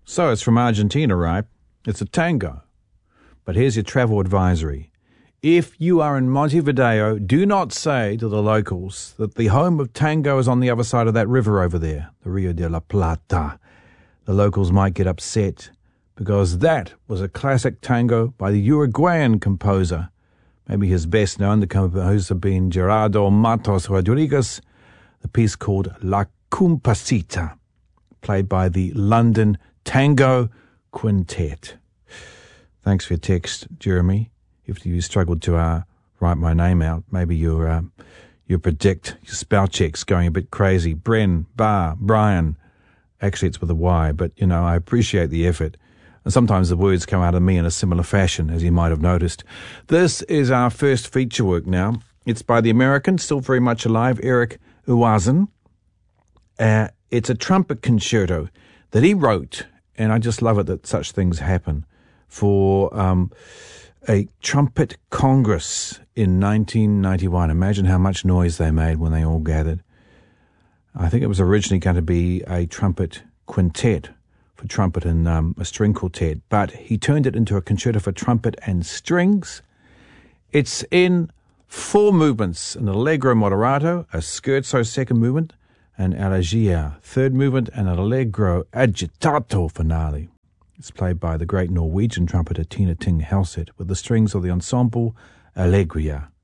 So it's from Argentina, right? It's a tango. But here's your travel advisory. If you are in Montevideo, do not say to the locals that the home of tango is on the other side of that river over there, the Rio de la Plata. The locals might get upset because that was a classic tango by the Uruguayan composer. Maybe his best known, the composer being Gerardo Matos Rodriguez, the piece called La Compasita, played by the London Tango Quintet. Thanks for your text, Jeremy. If you struggled to write my name out, maybe your spell check's going a bit crazy. Brian. Actually, it's with a Y, but, I appreciate the effort. And sometimes the words come out of me in a similar fashion, as you might have noticed. This is our first feature work now. It's by the American, still very much alive, Eric Uwazen. It's a trumpet concerto that he wrote, and I just love it that such things happen, for a trumpet congress in 1991. Imagine how much noise they made when they all gathered. I think it was originally going to be a trumpet quintet for trumpet and a string quartet, but he turned it into a concerto for trumpet and strings. It's in 4 movements: an allegro moderato, a scherzo second movement, an elegia third movement, and an allegro agitato finale. It's played by the great Norwegian trumpeter Tina Ting Helseth with the strings of the ensemble Allegria.